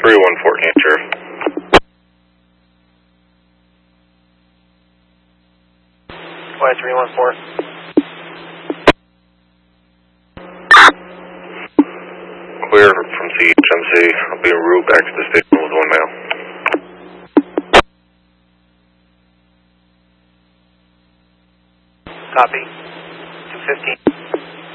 3114, Sheriff. Y314. Clear from CHMC. I'll be en route back to the station with 1 male. Copy. 215.